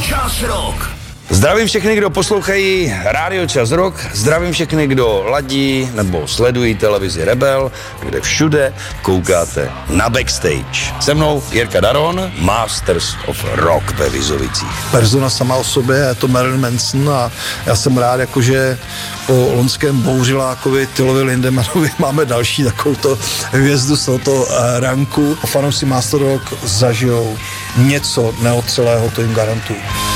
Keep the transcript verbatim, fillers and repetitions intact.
Čas Rock. Zdravím všechny, kdo poslouchají Rádio Čas Rock, zdravím všechny, kdo ladí nebo sledují televizi Rebel, kde všude koukáte na Backstage. Se mnou Jirka Daron, Masters of Rock ve Vizovicích. Persona sama o sobě, je to Marilyn Manson a já jsem rád, jakože po loňském Bouřilákovi, Tylovi Lindemanovi máme další takovouto hvězdu z tohoto ranku. Fanoušci Master Rock zažijou něco neotřelého, to jim garantuju.